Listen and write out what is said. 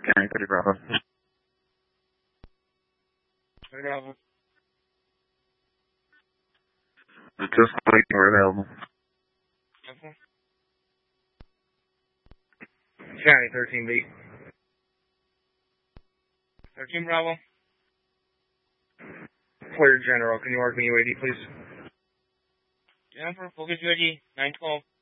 County 30 Bravo. 30 Bravo. Just waiting, we're available. Okay. County 13B. 13 Bravo. Clear General, can you mark me UAD, please? Jennifer, focus UAD, 912.